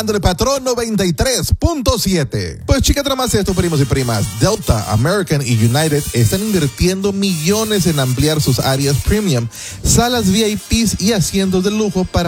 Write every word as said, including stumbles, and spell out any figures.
El patrón noventa y tres punto siete. Pues chica, tras más esto, primos y primas, Delta, American y United están invirtiendo millones en ampliar sus áreas premium, salas V I Ps y asientos de lujo para